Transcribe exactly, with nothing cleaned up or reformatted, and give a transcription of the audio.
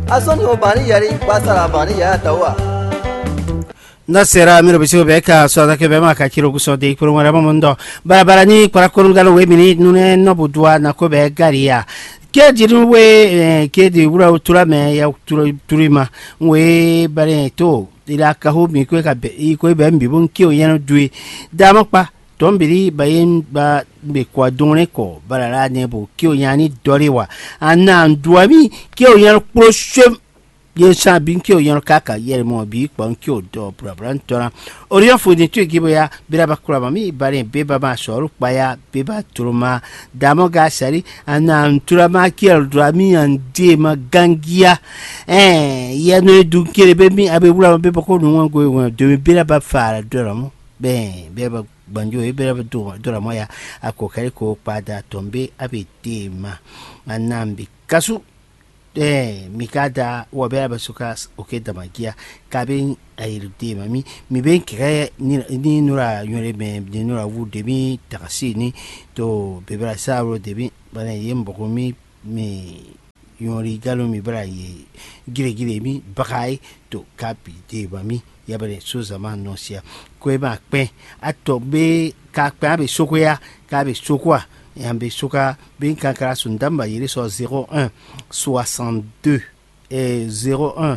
asoni obani yari pasara bani ya tawa nasera miro bisigo beka so da ke bema ka kiro guso de por ngara mondo barabara ni para korungalo we mini nune no budwa na ko be garia ke jiru we ke di ura utura me ya turima we bare to ila ka ho mi ko ka be ko be mbi bon ki o yano dui dama pa tombiri bayin ba be kwa donne ko barara ne bo ki o yani doriwa ana nduami ki o yano proshem yen sa bin ki o yano kaka yer mo bi kwan ki o do problem tora orion fu de tu gibo ya biraba kura mami bare be baba soru pa ya be ba turuma damo ga sari ana turama ki o do ami ande ma gangia eh ye no du kire be mi abe wura be ko no wan go won de biraba fara dora mo be be ba banjo e biraba do dora mo ya akokari ko pada tombe abe tema anambi kasu eh mikada wa bela basuka okeda magia kabin ayirde mami mi ben kire ni ni nura yore me ni nura wu de mi takasi ni to bebra sawo de mi bana yembo ko mi mi yori galo mi bra ye gire gire mi bakai to kapi de mami ya bale suza ma nosia ko e ba pe atombe ka pa be sokoya ka be sokwa yambe soka bin kankara sundamba yiri so zéro un soixante-deux et zéro un